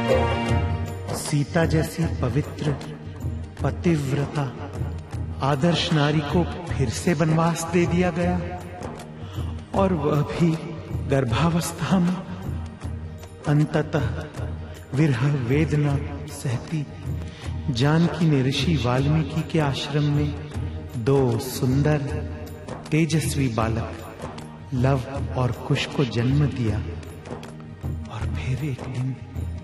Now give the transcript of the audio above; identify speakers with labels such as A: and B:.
A: सीता जैसी पवित्र पतिव्रता आदर्श नारी को फिर से वनवास दे दिया गया, और वह भी गर्भावस्था में। अंततः विरह वेदना सहती जानकी ने ऋषि वाल्मीकि के आश्रम में 2 सुंदर तेजस्वी बालक लव और कुश को जन्म दिया। और फिर एक दिन